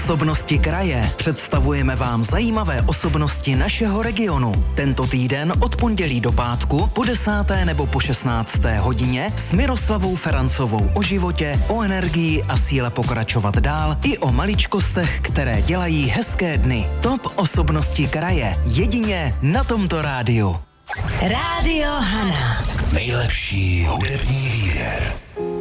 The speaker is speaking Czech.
Osobnosti kraje. Představujeme vám zajímavé osobnosti našeho regionu. Tento týden od pondělí do pátku po 10. nebo po 16. hodině s Miroslavou Ferancovou o životě, o energii a síle pokračovat dál i o maličkostech, které dělají hezké dny. Top osobnosti kraje. Jedině na tomto rádiu. Rádio Hana. Nejlepší hudební výběr.